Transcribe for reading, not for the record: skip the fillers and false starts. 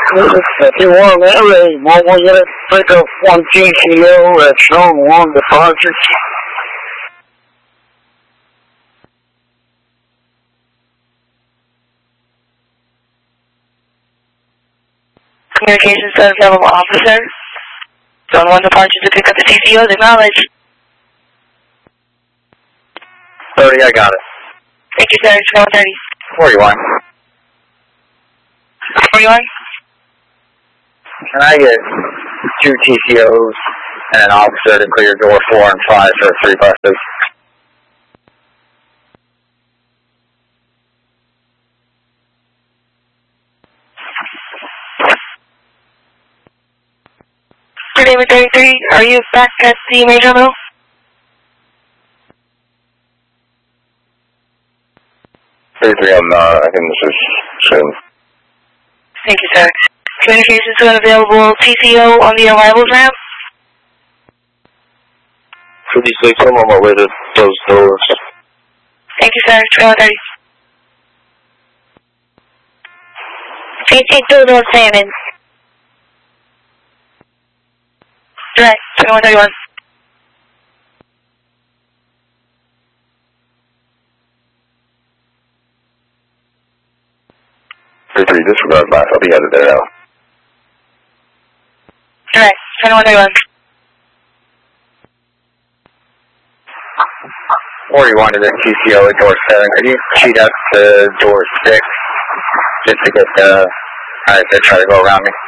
This is 51 LA, Mobile Unit, pick up 1 GCO at Zone 1 departure. Communications center available officer. Zone 1 departure to pick up the TCOs, acknowledge. 30, I got it. Thank you, sir. Square 30. 41. 41? Can I get 2 TCOs and an officer to clear door 4 and 5 for 3 buses? David 33, are you back at the main terminal? I'm not. I think this is soon. Thank you, sir. Communications zone available. TCO on the arrivals ramp. 56, I'm on my way to those doors. Thank you, sir. Square 30. Take door 7. Direct. Square 31. Disregard last. I'll be headed there now. Direct. 2131. 41 to the TCO at door 7. Could you cheat up to door 6 just to get the, try to go around me?